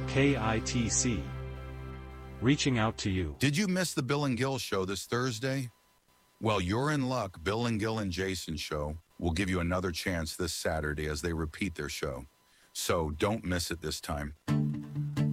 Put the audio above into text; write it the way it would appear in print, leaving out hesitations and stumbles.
KITC. Reaching out to you. Did you miss the Bill and Gil show this Thursday? Well, you're in luck. Bill and Gil and Jason show will give you another chance this Saturday as they repeat their show. So don't miss it this time.